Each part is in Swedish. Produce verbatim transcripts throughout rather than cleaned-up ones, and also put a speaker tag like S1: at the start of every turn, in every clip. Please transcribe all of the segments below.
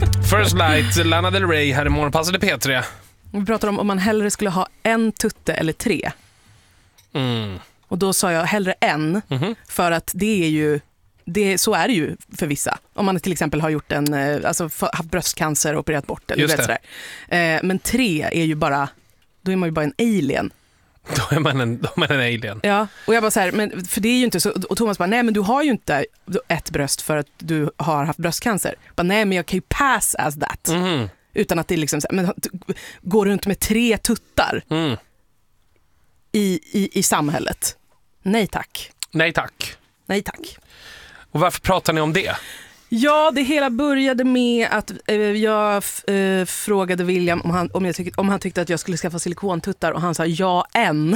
S1: First Light, Lana Del Rey här i Morgonpasset i P tre.
S2: Vi pratar om om man hellre skulle ha en tutte eller tre.
S1: Mm.
S2: Och då sa jag hellre en,
S1: Mm-hmm.
S2: för att det är ju, det, så är det ju för vissa. Om man till exempel har gjort en, alltså haft bröstcancer och opererat bort eller
S1: Just
S2: vet sådär. Eh, men tre är ju bara, då är man ju bara en alien.
S1: Då är man en, då är man en alien.
S2: Ja, och jag bara så här, men för det är ju inte så, och Thomas bara, nej men du har ju inte ett bröst för att du har haft bröstcancer. Bara, nej men jag kan ju pass as that.
S1: Mm.
S2: Utan att det liksom, men går runt med tre tuttar
S1: Mm.
S2: i, i, i samhället. Nej tack.
S1: Nej tack.
S2: Nej tack.
S1: Och varför pratar ni om det?
S2: Ja, det hela började med att eh, jag eh, frågade William om han, om, jag tyck, om han tyckte att jag skulle skaffa silikontuttar och han sa ja, en.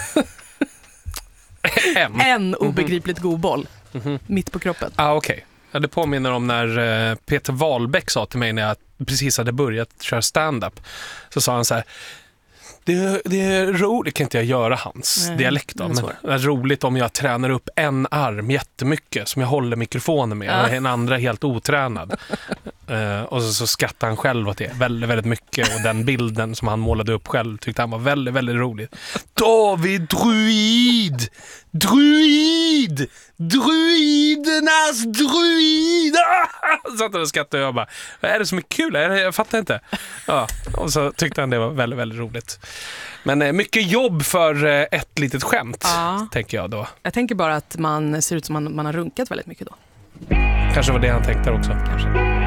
S1: En.
S2: En obegripligt god boll.
S1: Mm-hmm.
S2: Mitt på kroppen.
S1: Ah, okej. Okay. Ja, det påminner om när eh, Peter Wahlbeck sa till mig när jag precis hade börjat köra stand-up. Så sa han så här: Det, det är roligt, kan inte jag göra hans
S2: Nej,
S1: dialekt då, men det är roligt om jag tränar upp en arm jättemycket som jag håller mikrofonen med,
S2: Ja.
S1: och en andra helt otränad. uh, och så, så skrattar han själv åt det väldigt, väldigt mycket, och den bilden som han målade upp själv tyckte han var väldigt, väldigt rolig. David Druid! Druid! Druidernas druid! Så satt han och skrattade och jag bara, vad är det som är kul? Jag, jag fattar inte. Ja, och så tyckte han det var väldigt, väldigt roligt. Men eh, mycket jobb för eh, ett litet skämt,
S2: Ja.
S1: tänker jag då.
S2: Jag tänker bara att man ser ut som man, man har runkat väldigt mycket då.
S1: Kanske var det han tänkte också.
S2: Kanske.